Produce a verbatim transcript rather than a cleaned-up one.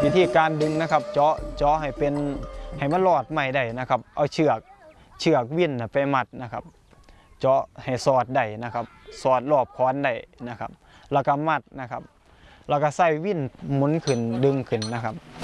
วิธีการดึงนะครับเจาะเจาะให้เป็นให้มันรอดไม่ได้นะครับเอาเชือกเชือกวิ่นไปมัดนะครับเจาะให้สอดได้นะครับสอดรอบค้อนได้นะครับแล้วก็มัดนะครับแล้วก็ใส่วิ่นหมุนขึ้นดึงขึ้นนะครับ